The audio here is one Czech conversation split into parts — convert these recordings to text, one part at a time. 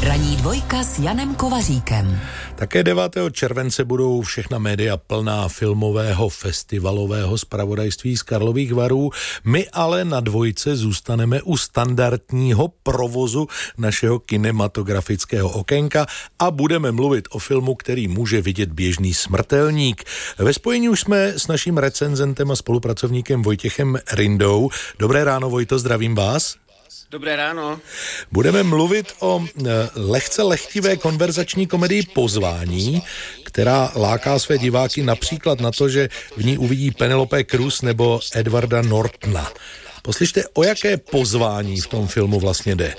Ranní dvojka s Janem Kovaříkem. Také 9. července budou všechna média plná filmového festivalového zpravodajství z Karlových Varů. My ale na dvojce zůstaneme u standardního provozu našeho kinematografického okénka a budeme mluvit o filmu, který může vidět běžný smrtelník. Ve spojení už jsme s naším recenzentem a spolupracovníkem Vojtěchem Rindou. Dobré ráno, Vojto, zdravím vás. Dobré ráno. Budeme mluvit o lehce lehtivé konverzační komedii Pozvání, která láká své diváky například na to, že v ní uvidí Penelope Cruz nebo Edwarda Nortona. Poslyšte, o jaké pozvání v tom filmu vlastně jde?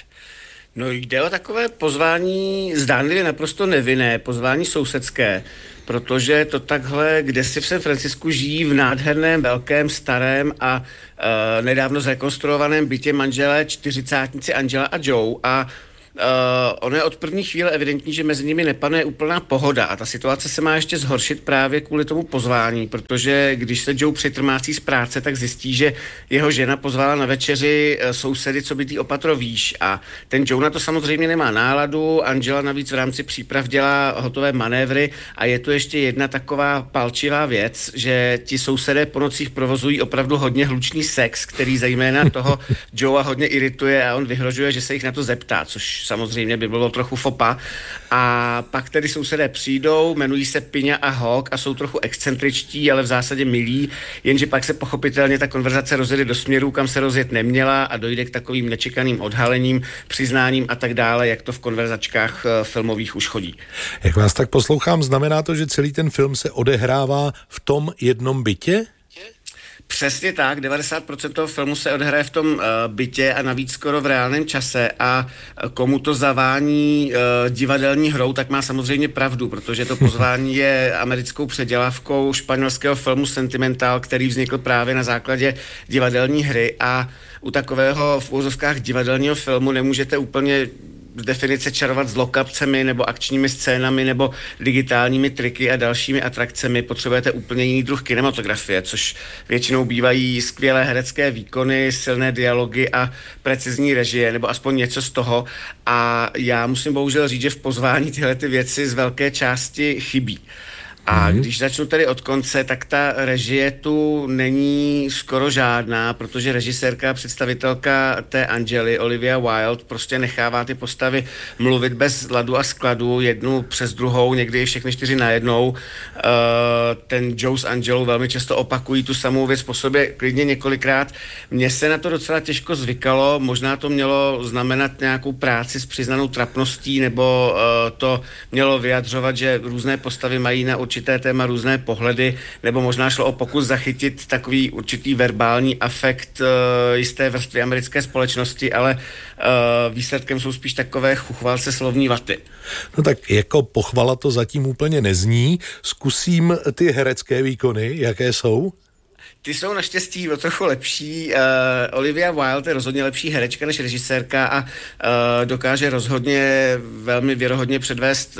No jde o takové pozvání zdánlivě naprosto nevinné, pozvání sousedské, protože to takhle kdesi v San Francisku žijí v nádherném, velkém, starém a nedávno zrekonstruovaném bytě manželé čtyřicátníci Angela a Joe a ono je od první chvíle evidentní, že mezi nimi nepanuje úplná pohoda a ta situace se má ještě zhoršit právě kvůli tomu pozvání, protože když se Joe přitrmácí z práce, tak zjistí, že jeho žena pozvala na večeři sousedy, co by tý opatro výš a ten Joe na to samozřejmě nemá náladu, Angela navíc v rámci příprav dělá hotové manévry a je tu ještě jedna taková palčivá věc, že ti sousedé po nocích provozují opravdu hodně hlučný sex, který zejména toho Joea hodně irituje a on vyhrožuje, že se jich na to zeptá, což samozřejmě by bylo trochu fopa. A pak tedy sousedé přijdou, jmenují se Piňa a Hawk a jsou trochu excentričtí, ale v zásadě milí, jenže pak se pochopitelně ta konverzace rozjede do směru, kam se rozjet neměla a dojde k takovým nečekaným odhalením, přiznáním a tak dále, jak to v konverzačkách filmových už chodí. Jak vás tak poslouchám, znamená to, že celý ten film se odehrává v tom jednom bytě? Přesně tak, 90% toho filmu se odehraje v tom bytě a navíc skoro v reálném čase a komu to zavání divadelní hrou, tak má samozřejmě pravdu, protože to pozvání je americkou předělávkou španělského filmu Sentimental, který vznikl právě na základě divadelní hry a u takového v úvozovkách divadelního filmu nemůžete úplně z definice čarovat s lokapcemi nebo akčními scénami nebo digitálními triky a dalšími atrakcemi. Potřebujete úplně jiný druh kinematografie, což většinou bývají skvělé herecké výkony, silné dialogy a precizní režie, nebo aspoň něco z toho. A já musím bohužel říct, že v pozvání tyhle ty věci z velké části chybí. A když začnu tedy od konce, tak ta režie tu není skoro žádná, protože režisérka a představitelka té Angely, Olivia Wilde, prostě nechává ty postavy mluvit bez ladu a skladu, jednu přes druhou, někdy i všechny 4 najednou. Ten Joe s Angelou velmi často opakují tu samou věc po sobě klidně několikrát. Mně se na to docela těžko zvykalo, možná to mělo znamenat nějakou práci s přiznanou trapností, nebo to mělo vyjadřovat, že různé postavy mají na určité téma různé pohledy, nebo možná šlo o pokus zachytit takový určitý verbální afekt jisté vrstvy americké společnosti, ale výsledkem jsou spíš takové chuchvalce slovní vaty. No tak jako pochvala to zatím úplně nezní. Zkusím ty herecké výkony, jaké jsou? Ty jsou naštěstí o trochu lepší. Olivia Wilde je rozhodně lepší herečka než režisérka a dokáže rozhodně velmi věrohodně předvést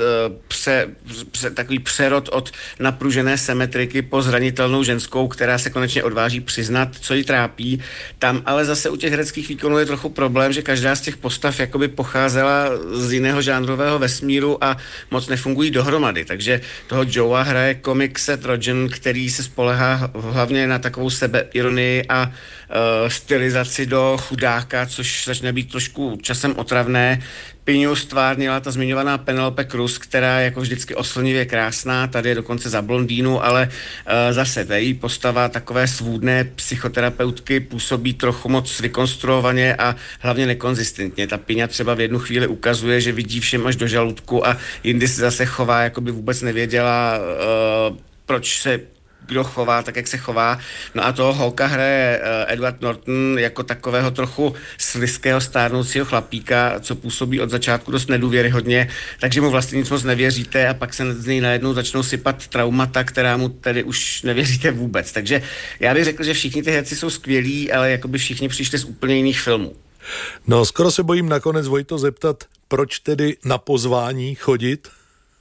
takový přerod od napružené symetriky po zranitelnou ženskou, která se konečně odváží přiznat, co jí trápí. Tam ale zase u těch hereckých výkonů je trochu problém, že každá z těch postav jakoby pocházela z jiného žánrového vesmíru a moc nefungují dohromady. Takže toho Joea hraje komik Seth Rogen, který se spolehá hlavně na takovou sebeironii a stylizaci do chudáka, což začne být trošku časem otravné. Piňu stvárnila ta zmiňovaná Penelope Cruz, která je jako vždycky oslnivě krásná, tady je dokonce za blondýnu, ale zase ta její postava takové svůdné psychoterapeutky působí trochu moc vykonstruovaně a hlavně nekonzistentně. Ta Piňa třeba v jednu chvíli ukazuje, že vidí všem až do žaludku a jindy se zase chová, jako by vůbec nevěděla, proč se kdo chová, tak jak se chová. No a toho Hawka hraje Edward Norton jako takového trochu slizkého stárnoucího chlapíka, co působí od začátku dost nedůvěryhodně, takže mu vlastně nic moc nevěříte a pak se z něj najednou začnou sypat traumata, která mu tedy už nevěříte vůbec. Takže já bych řekl, že všichni ty herci jsou skvělí, ale jakoby všichni přišli z úplně jiných filmů. No, skoro se bojím nakonec, Vojto, zeptat, proč tedy na pozvání chodit?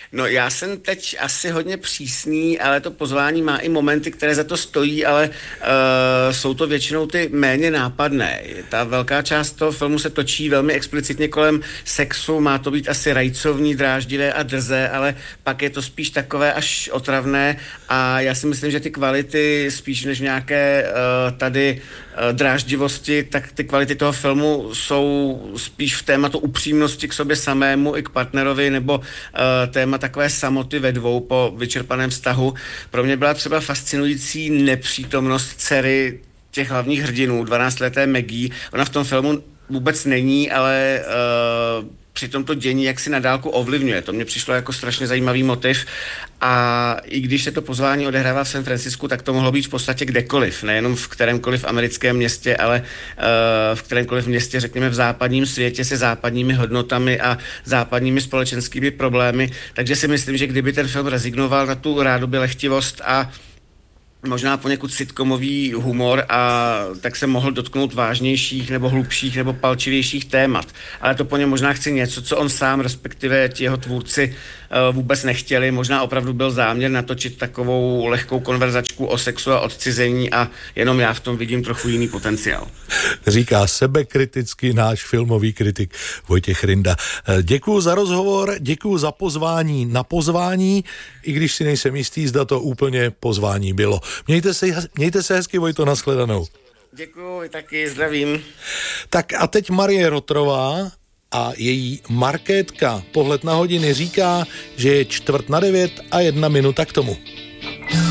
No já jsem teď asi hodně přísný, ale to pozvání má i momenty, které za to stojí, ale jsou to většinou ty méně nápadné. Ta velká část toho filmu se točí velmi explicitně kolem sexu, má to být asi rajcovní, dráždivé a drzé, ale pak je to spíš takové až otravné a já si myslím, že ty kvality spíš než nějaké tady dráždivosti, tak ty kvality toho filmu jsou spíš v tématu upřímnosti k sobě samému i k partnerovi, nebo téma takové samoty ve dvou po vyčerpaném vztahu. Pro mě byla třeba fascinující nepřítomnost dcery těch hlavních hrdinů, 12leté Maggie. Ona v tom filmu vůbec není, ale při tomto dění jak si na dálku ovlivňuje. To mně přišlo jako strašně zajímavý motiv a i když se to pozvání odehrává v San Francisku, tak to mohlo být v podstatě kdekoliv, nejenom v kterémkoliv americkém městě, ale v kterémkoliv městě, řekněme v západním světě se západními hodnotami a západními společenskými problémy. Takže si myslím, že kdyby ten film rezignoval na tu rádoby lehtivost a možná poněkud sitcomový humor a tak se mohl dotknout vážnějších nebo hlubších nebo palčivějších témat. Ale to po něm možná chce něco, co on sám, respektive ti jeho tvůrci vůbec nechtěli. Možná opravdu byl záměr natočit takovou lehkou konverzačku o sexu a odcizení a jenom já v tom vidím trochu jiný potenciál. Říká sebekriticky náš filmový kritik Vojtěch Rinda. Děkuju za rozhovor, děkuju za pozvání na pozvání, i když si nejsem jistý, zda to úplně pozvání bylo. Mějte se hezky, Vojto, nashledanou. Děkuju, taky zdravím. Tak a teď Marie Rotrová a její markétka. Pohled na hodiny říká, že je 8:45 a 1 minuta k tomu.